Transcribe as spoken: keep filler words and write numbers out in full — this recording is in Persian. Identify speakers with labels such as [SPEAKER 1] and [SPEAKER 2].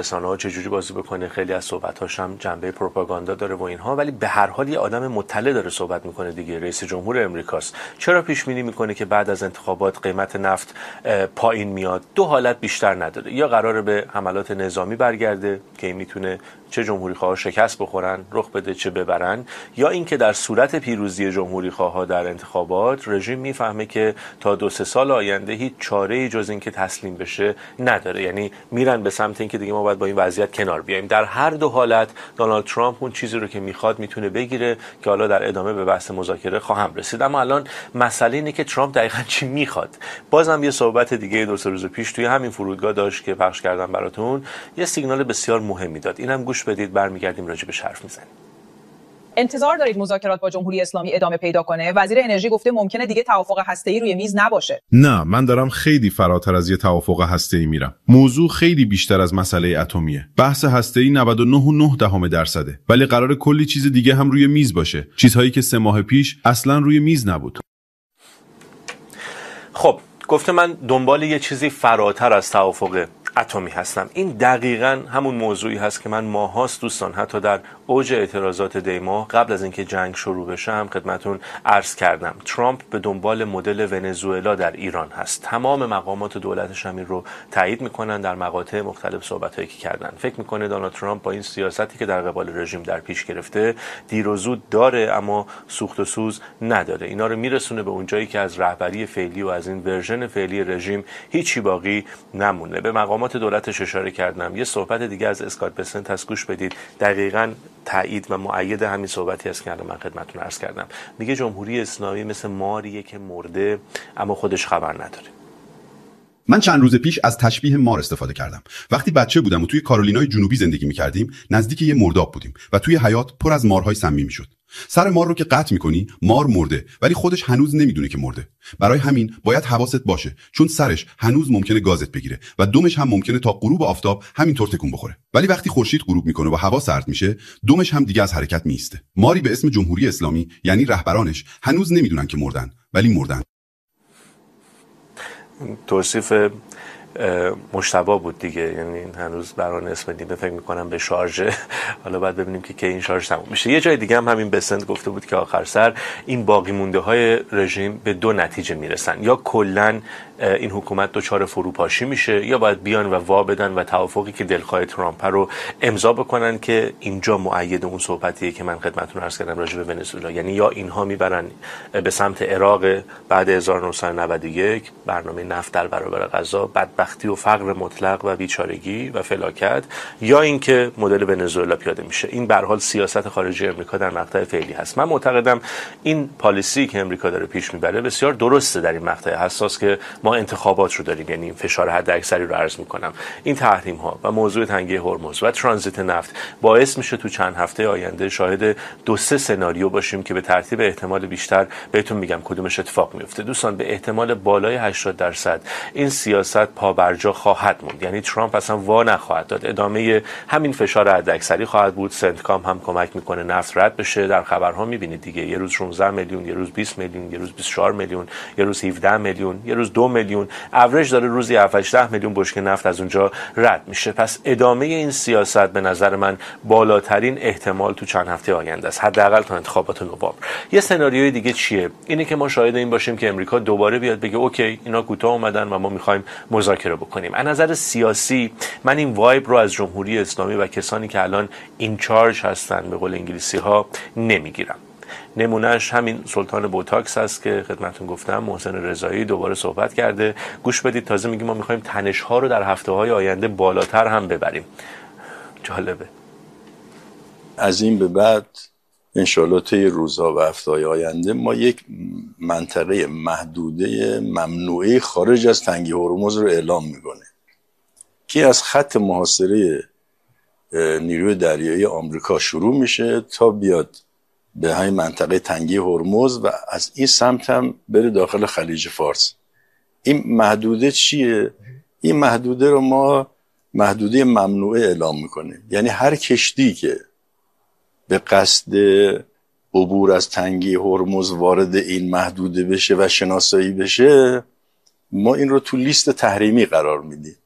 [SPEAKER 1] رسانه‌ها چجوری بازی بکنه، خیلی از صحبت‌هاش هم جنبه پروپاگاندا داره و اینها، ولی به هر حال یه آدم مطلع داره صحبت میکنه دیگه. رئیس جمهور امریکاست. چرا پیش بینی میکنه که بعد از انتخابات قیمت نفت پایین میاد؟ دو حالت بیشتر نداره، یا قراره به حملات نظامی برگرده که میتونه چه جمهوری خواه شکست بخورن رخ بده چه ببرن، یا اینکه در صورت پیروزی جمهوری خواه در انتخابات رژیم میفهمه که تا دو سه سال آینده هیچ چاره‌ای جز اینکه تسلیم بشه نداره، یعنی میرن به سمت اینکه دیگه ما باید با این وضعیت کنار بیایم. در هر دو حالت دونالد ترامپ اون چیزی رو که میخواد میتونه بگیره که حالا در ادامه به بحث مذاکره خواهم رسید. اما الان مسئله اینه که ترامپ دقیقاً چی میخواد. بازم یه صحبت دیگه دو سه روز پیش توی همین فرودگاه داشت که پخش کردم براتون، یه سیگنال بسیار مهمی داد. اینم گوش بدید، برمیگردیم راجع بهش حرف میزنیم.
[SPEAKER 2] انتظار دارید مذاکرات با جمهوری اسلامی ادامه پیدا کنه؟ وزیر انرژی گفته ممکنه دیگه توافق هسته‌ای روی میز نباشه.
[SPEAKER 3] نه، من دارم خیلی فراتر از یه توافق هسته‌ای میرم. موضوع خیلی بیشتر از مسئله اتمیه. بحث هسته‌ای نود و نه و نه دهم درصده، ولی قراره کلی چیز دیگه هم روی میز باشه، چیزهایی که سه ماه پیش اصلاً روی میز نبود.
[SPEAKER 1] خب گفته من دنبال یه چیزی فراتر از توافق اتمی هستم. این دقیقاً همون موضوعی هست که من ماهاست دوستان، حتی در اوج اعتراضات دیما قبل از اینکه جنگ شروع بشه هم خدمتتون عرض کردم. ترامپ به دنبال مدل ونزوئلا در ایران هست. تمام مقامات دولتش هم این رو تایید میکنن، در مقاطع مختلف صحبتایی که کردن. فکر میکنه دونالد ترامپ با این سیاستی که در قبال رژیم در پیش گرفته دیر و زود داره اما سوخت و سوز نداره. اینا رو میرسونه به اون جایی که از رهبری فعلی و از این ورژن فعلی رژیم هیچی باقی نمونه. به مقامات دولتش اشاره کردم. یه صحبت دیگه از اسکات بسنت هست، گوش بدید. دقیقاً تایید و مؤید همین صحبتی است که الان من خدمتتون عرض کردم. میگه جمهوری اسلامی مثل ماریه که مرده اما خودش خبر نداره.
[SPEAKER 4] من چند روز پیش از تشبیه مار استفاده کردم. وقتی بچه بودم و توی کارولینای جنوبی زندگی می‌کردیم، نزدیک یه مرداب بودیم و توی حیاط پر از مارهای سمی می‌شد. سر مار رو که قطع می‌کنی، مار مرده، ولی خودش هنوز نمیدونه که مرده. برای همین باید حواست باشه، چون سرش هنوز ممکنه گازت بگیره و دمش هم ممکنه تا غروب آفتاب همینطور تکون بخوره. ولی وقتی خورشید غروب میکنه و هوا سرد میشه، دمش هم دیگه از حرکت میسته. ماری به اسم جمهوری اسلامی، یعنی رهبرانش، هنوز نمیدونن که مردن، ولی مردن.
[SPEAKER 1] توصیف مشتبه بود دیگه، یعنی هنوز برای اسم نیمه فکر میکنم به شارژه. حالا باید ببینیم که کی این شارژ تموم میشه. یه جای دیگه هم همین بسنت گفته بود که آخر سر این باقی مونده های رژیم به دو نتیجه میرسن، یا کلا این حکومت دچار فروپاشی میشه، یا باید بیان و وا بدن و توافقی که دلخواه ترامپ رو امضا بکنن که اینجا مؤید اون صحبتیه که من خدمتتون عرض کردم راجع به ونزوئلا. یعنی یا اینها میبرن به سمت عراق بعد هزار و نهصد و نود و یک، برنامه نفت در برابر غزه، بدبختی و فقر مطلق و بیچارگی و فلاکت، یا اینکه مدل ونزوئلا پیاده میشه. این به هر حال سیاست خارجی امریکا در مقطع فعلی هست. من معتقدم این پالیسی که امریکا داره پیش میبره بسیار درسته در این مقطع حساس که ما انتخابات رو داریم، یعنی فشار حداکثری رو عرض میکنم. این تحریم ها و موضوع تنگه هرمز و ترانزیت نفت باعث میشه تو چند هفته آینده شاهد دو سه سناریو باشیم که به ترتیب احتمال بیشتر بهتون میگم کدومش اتفاق میفته. دوستان به احتمال بالای هشتاد درصد این سیاست پابرجا خواهد موند، یعنی ترامپ اصلا وا نخواهد داد، ادامه همین فشار حداکثری خواهد بود. سنتکام هم کمک میکنه نفت رد بشه. در خبرها میبینید دیگه، یه روز شانزده میلیون، یه روز بیست میلیون، یه روز بیست و چهار میلیون، یه روز هفده میلیون، یه روز دو میلیون، اوریج داره روزی هفت هشت میلیون بشکه نفت از اونجا رد میشه. پس ادامه این سیاست به نظر من بالاترین احتمال تو چند هفته آینده است، حداقل تا انتخابات نوامبر. یه سناریوی دیگه چیه؟ اینه که ما شاهد این باشیم که امریکا دوباره بیاد بگه اوکی اینا کوتاه اومدن و ما میخوایم مذاکره بکنیم. از نظر سیاسی من این وایب رو از جمهوری اسلامی و کسانی که الان این چارج هستن به قول انگلیسی ها نمیگیرم. نمونهش همین سلطان بوتاکس هست که خدمتتون گفتم، محسن رضایی دوباره صحبت کرده. گوش بدید، تازه میگیم ما میخوایم تنش ها رو در هفته های آینده بالاتر هم ببریم. جالبه.
[SPEAKER 5] از این به بعد انشالله طی روزها و هفته‌های آینده ما یک منطقه محدوده ممنوعه خارج از تنگه هرمز رو اعلام میکنه که از خط محاصره نیروی دریایی آمریکا شروع میشه تا بیاد به همین منطقه تنگه هرمز و از این سمت هم بره داخل خلیج فارس. این محدوده چیه؟ این محدوده رو ما محدوده ممنوعه اعلام میکنیم، یعنی هر کشتی که به قصد عبور از تنگه هرمز وارد این محدوده بشه و شناسایی بشه، ما این رو تو لیست تحریمی قرار میدیم.